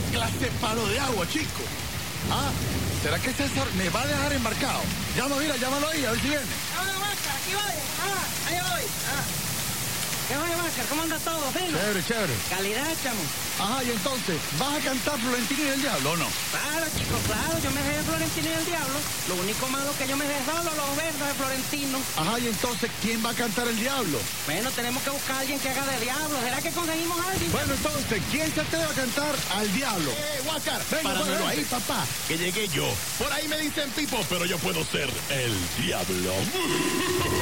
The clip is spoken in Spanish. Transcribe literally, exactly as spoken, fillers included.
clase de palo de agua, chico? ¿Ah? ¿Será que César me va a dejar embarcado? Llama, mira, llámalo ahí, a ver si viene. Hola, Vázquez, aquí voy. Ah, ahí voy. Ah. ¿Qué voy, Vázquez? ¿Cómo anda todo? ¿Fino? Chévere, chévere. Calidad, chamo. Ajá, y entonces, ¿vas a cantar Florentino y el Diablo o no? Claro, chico, claro. Yo me dejé de Florentino y el Diablo. Lo único malo que yo me dejé solo los verdes de Florentino. Ajá, y entonces, ¿quién va a cantar el Diablo? Bueno, tenemos que buscar a alguien que haga de Diablo. ¿Será que conseguimos a alguien? Bueno, entonces, ¿quién se atreve a cantar al Diablo? Eh, Huáscar, Venga, páramelo pues, ahí, vente. papá, que llegué yo. Por ahí me dicen Pipo, pero yo puedo ser el diablo.